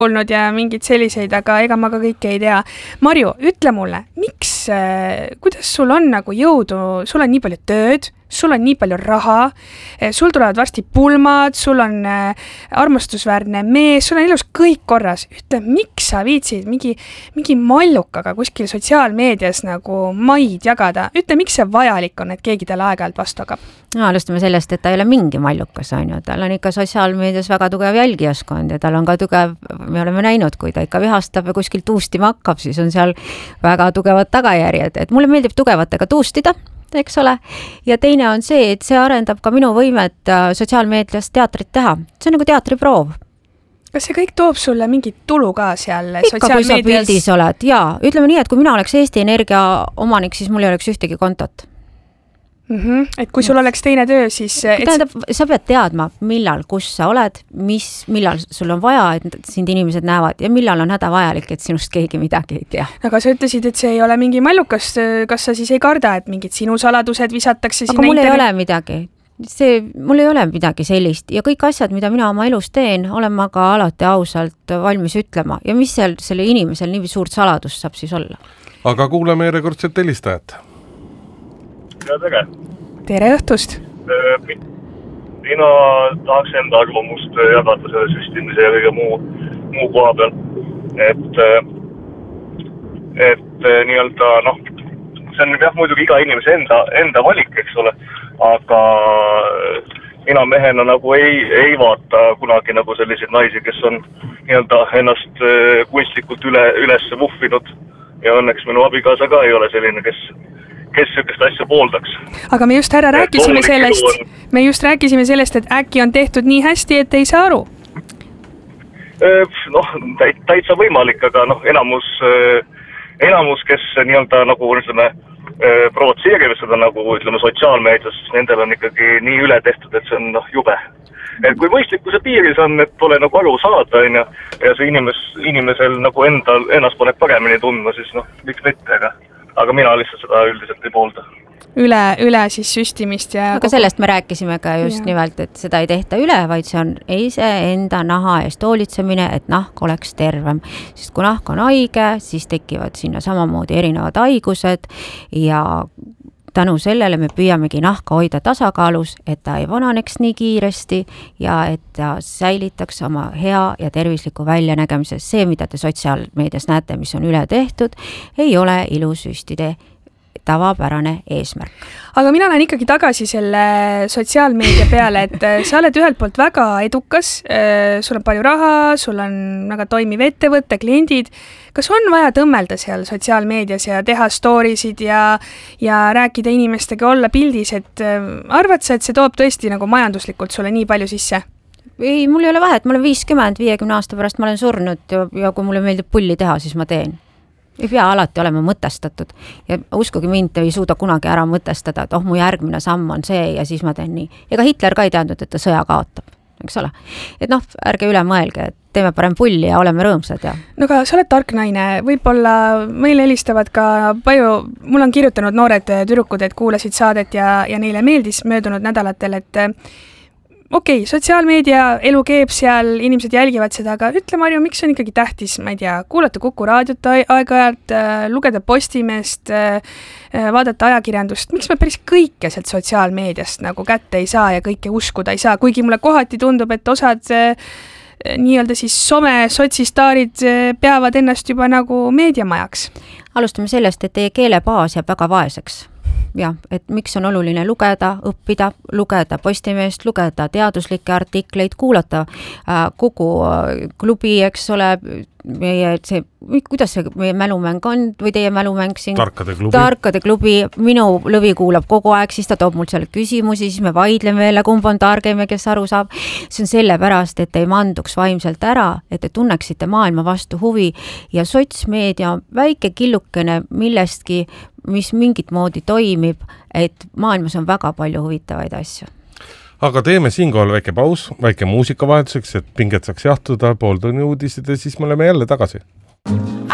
olnud ja mingid selliseid, aga ega ma ka kõike ei tea. Marju, ütle mulle, kuidas sul on nagu jõudu, sul on nii palju tööd, sul on nii palju raha, sul tulevad varsti pulmad, sul on armastusväärne mees, sul on elus kõik korras. Ütle, miks sa viitsid mingi mallukaga kuskil sotsiaalmeedias nagu maid jagada? Ütle, miks see vajalik on, et keegi talle aeg-ajalt vastu hakkab? No, alustame sellest, et ta ei ole mingi mallukas, on ju. Tal on ikka sotsiaalmeedias väga tugev jälgijaskond ja tal on ka tugev, me oleme näinud, kui ta ikka vihastab ja kuskil tuustima hakkab, siis on seal väga tugevad tagajärjed. Et mulle meeldib tugevatega tuustida, eks ole. Ja teine on see, et see arendab ka minu võimet sotsiaalmeedias teatrit teha. See on nagu teatriproov. Kas see kõik toob sulle mingit tulu ka seal ikka, sotsiaalmeedias? Ikka, kui sa pildis oled. Jaa, ütleme nii, et kui mina oleks Eesti Energia omanik, siis mul ei oleks ühtegi kontot. Et kui sul oleks teine töö, siis... Tähendab, sa pead teadma, millal, kus sa oled, millal sul on vaja, et sind inimesed näevad ja millal on hädavajalik, et sinust keegi midagi ei tea. Aga sa ütlesid, et see ei ole mingi mallukas. Kas sa siis ei karda, et mingid sinu saladused visatakse sinna Aga mul ei ole midagi. Mul ei ole midagi sellist ja kõik asjad, mida mina oma elus teen, olen ma ka alati ausalt valmis ütlema. Ja mis selle inimesel nii suurt saladust saab siis olla? Aga kuuleme järjekordselt helistajat. Ja tere õhtust! Mina tahaks enda arvamust jagada selle süstimise ja kõige muu koha peal. Et nii-öelda, see on jah muidugi iga inimese enda valik, eks ole, aga mina mehena nagu ei vaata kunagi nagu selliseid naisi, kes on nii-öelda ennast kunstlikult üles vuffinud ja õnneks minu abikaasa ka ei ole selline, kes sellist asja pooldaks. Aga me just rääkisime sellest, et äkki on tehtud nii hästi, et ei saa aru. Täitsa võimalik, aga enamus, kes nii-öelda nagu provotseerivad seda nagu ütleme sotsiaalmeedias, nendel on ikkagi nii üle tehtud, et see on jube. Et kui mõistlikkuse piiris on, et pole nagu aru saada ja see inimesel nagu ennast paneb paremini tundma, siis miks mitte, aga mina lihtsalt seda üldiselt ei poolda. Üle siis süstimist ja... Aga sellest me rääkisime ka just nimelt, et seda ei tehta üle, vaid see on enda naha eest hoolitsemine, et nahk oleks tervem. Sest kui nahk on haige, siis tekivad sinna samamoodi erinevad haigused ja tänu sellele me püüamegi nahka hoida tasakaalus, et ta ei vananeks nii kiiresti ja et ta säilitaks oma hea ja tervisliku väljanägemises. See, mida te sotsiaalmeedias näete, mis on üle tehtud, ei ole ilusüstide tavapärane eesmärk. Aga mina olen ikkagi tagasi selle sotsiaalmeedia peale, et sa oled ühelt poolt väga edukas, sul on palju raha, sul on väga toimiv ettevõtte, kliendid. Kas on vaja tõmmelda seal sotsiaalmeedias ja teha storisid ja rääkida inimestega, olla pildis, et arvad sa, et see toob tõesti nagu majanduslikult sulle nii palju sisse? Ei, mul ei ole vahet, ma olen 50 aasta pärast ma olen surnud ja kui mulle meeldib pulli teha, siis ma teen. Ei pea alati olema mõtestatud ja uskugi mind ei suuda kunagi ära mõtestada, et mu järgmine samm on see ja siis ma teen nii. Ega Hitler ka ei teadnud, et ta sõja kaotab, eks ole. Et ärge üle mõelge, et teeme parem pulli ja oleme rõõmsad. Ja. No aga sa oled tark naine, võib-olla meile helistavad ka mul on kirjutanud noored tüdrukud, et kuulasid saadet ja neile meeldis möödunud nädalatel, et okei, sotsiaalmeedia, elu keeb seal, inimesed jälgivad seda, aga ütle Marju, miks on ikkagi tähtis, ma ei tea, kuulata Kuku raadiot aeg-ajalt, lugeda Postimest, vaadata ajakirjandust, miks me päris kõike sealt sotsiaalmeediast nagu kätte ei saa ja kõike uskuda ei saa, kuigi mulle kohati tundub, et osad nii-öelda siis sotsistaarid peavad ennast juba nagu meediamajaks. Alustame sellest, et teie keelebaas jääb väga vaeseks. Ja, et miks on oluline lugeda, õppida, lugeda Postimeest, lugeda teaduslikke artikleid, kuulata Kuku klubi, eks ole, kuidas see meie mälumäng on või teie mälumäng siin? Tarkade klubi. Minu lõvi kuulab kogu aeg, siis ta toob mul seal küsimusi, siis me vaidleme jälle, kumb on targem ja kes aru saab. See on sellepärast, et ei manduks vaimselt ära, et te tunneksite maailma vastu huvi ja sotsmeedia on väike killukene millestki, mis mingit moodi toimib, et maailmas on väga palju huvitavaid asju. Aga teeme siinkohal väike paus, väike muusikavahetuseks, et pinget saaks jahtuda, pool tunni uudised ja siis me oleme jälle tagasi.